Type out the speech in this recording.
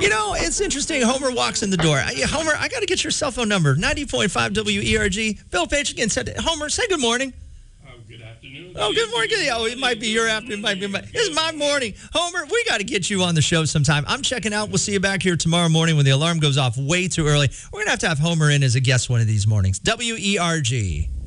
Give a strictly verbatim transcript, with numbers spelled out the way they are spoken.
You know, it's interesting. Homer walks in the door. I, Homer, I got to get your cell phone number. ninety point five W E R G. Bill Page again said, Homer, say good morning. Oh, good afternoon. Oh, good morning. Oh, it might be your afternoon. It might be my. It's my morning. Homer, we got to get you on the show sometime. I'm checking out. We'll see you back here tomorrow morning when the alarm goes off way too early. We're going to have to have Homer in as a guest one of these mornings. W E R G.